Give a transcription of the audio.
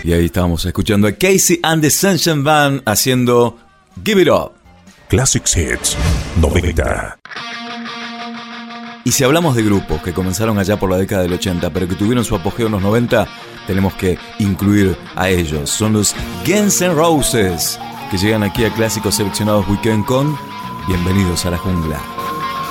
Y ahí estábamos escuchando a Casey and the Sunshine Band haciendo Give It Up. Classics Hits 90. Y si hablamos de grupos que comenzaron allá por la década del 80, pero que tuvieron su apogeo en los 90, tenemos que incluir a ellos. Son los Guns N' Roses, que llegan aquí a Clásicos Seleccionados Weekend con Bienvenidos a la Jungla.